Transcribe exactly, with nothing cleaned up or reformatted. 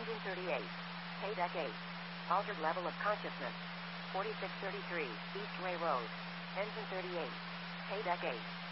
Engine thirty-eight. K-Deck eight. Altered level of consciousness. forty-six thirty-three, East Ray Road. Engine thirty-eight. K-Deck eight.